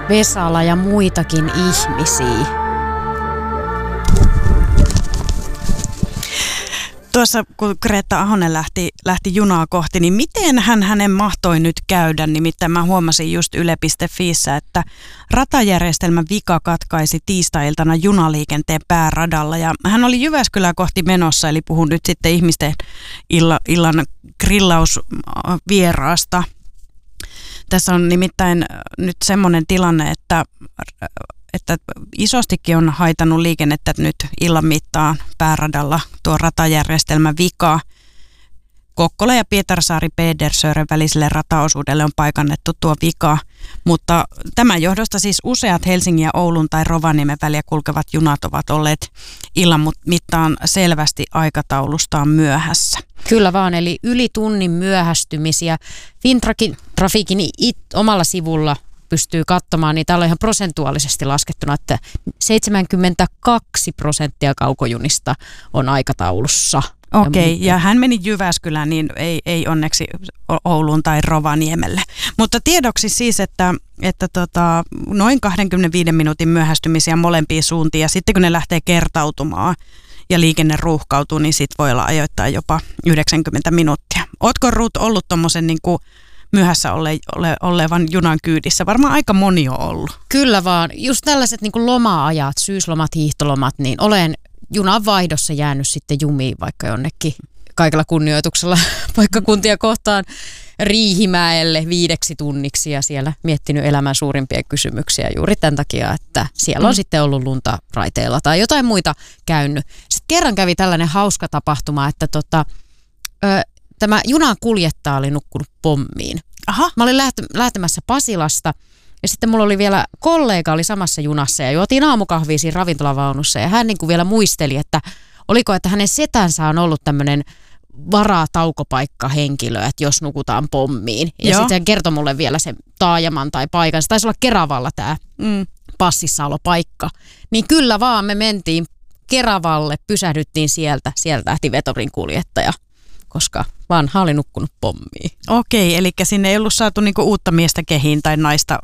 Vesala ja muitakin ihmisiä. Tuossa kun Greta Ahonen lähti junaa kohti, niin miten hänen mahtoi nyt käydä? Nimittäin mä huomasin just yle.fiissä, että ratajärjestelmän vika katkaisi tiistai-iltana junaliikenteen pääradalla. Ja hän oli Jyväskylää kohti menossa, eli puhun nyt sitten ihmisten illan grillausvieraasta. Tässä on nimittäin nyt semmoinen tilanne, että isostikin on haitannut liikennettä nyt illan mittaan pääradalla tuo ratajärjestelmän vika. Kokkola ja Pietarsaari-Pedersören väliselle rataosuudelle on paikannettu tuo vika, mutta tämän johdosta siis useat Helsingin ja Oulun tai Rovaniemen väliä kulkevat junat ovat olleet illan mittaan selvästi aikataulustaan myöhässä. Kyllä vaan, eli yli tunnin myöhästymisiä. Fintrafiikin omalla sivulla pystyy katsomaan, niin täällä on ihan prosentuaalisesti laskettuna, että 72% kaukojunista on aikataulussa. Okei, ja hän meni Jyväskylään, niin ei onneksi Ouluun tai Rovaniemelle. Mutta tiedoksi siis, että noin 25 minuutin myöhästymisiä molempiin suuntiin, ja sitten kun ne lähtee kertautumaan ja liikenne ruuhkautuu, niin sit voi olla ajoittaa jopa 90 minuuttia. Ootko Ruth ollut tommosen niin kuin myöhässä olevan junan kyydissä? Varmaan aika moni on ollut. Kyllä vaan. Just tällaiset niin kuin loma-ajat, syyslomat, hiihtolomat, niin olen junan vaihdossa jäänyt sitten jumiin vaikka jonnekin kaikella kunnioituksella paikkakuntia kohtaan Riihimäelle 5 tunniksi ja siellä miettinyt elämän suurimpia kysymyksiä juuri tämän takia, että siellä on sitten ollut lunta raiteilla tai jotain muita käynyt. Sitten kerran kävi tällainen hauska tapahtuma, että tämä junan kuljettaja oli nukkunut pommiin. Aha. Mä olin lähtemässä Pasilasta ja sitten mulla oli vielä kollega oli samassa junassa ja juotiin aamukahvia siinä ravintolavaunussa ja hän niin kuin vielä muisteli, että oliko, että hänen setänsä on ollut tämmöinen varataukopaikkahenkilö, että jos nukutaan pommiin. Ja sitten hän kertoi mulle vielä sen taajaman tai paikan. Se taisi olla Keravalla tämä passissaolopaikka. Niin kyllä vaan me mentiin Keravalle, pysähdyttiin sieltä lähti vetorin kuljettaja, koska vanha oli nukkunut pommiin. Okei, eli sinne ei ollut saatu niinku uutta miestä kehiin tai naista